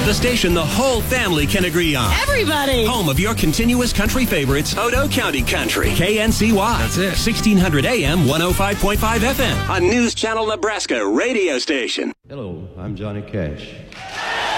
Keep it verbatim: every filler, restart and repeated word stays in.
The station the whole family can agree on. Everybody! Home of your continuous country favorites, Odo County Country. K N C Y. That's it. sixteen hundred A M, one oh five point five F M. A News Channel Nebraska radio station. Hello, I'm Johnny Cash.